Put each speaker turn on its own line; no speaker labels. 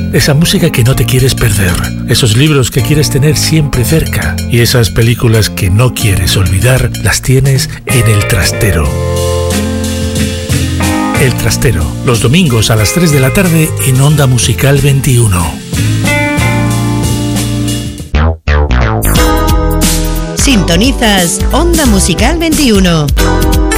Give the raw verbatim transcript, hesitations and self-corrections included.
esa música que no te quieres perder, esos libros que quieres tener siempre cerca y esas películas que no quieres olvidar, las tienes en El Trastero. El Trastero, los domingos a las tres de la tarde en Onda Musical veintiuno.
Sintonizas Onda Musical veintiuno.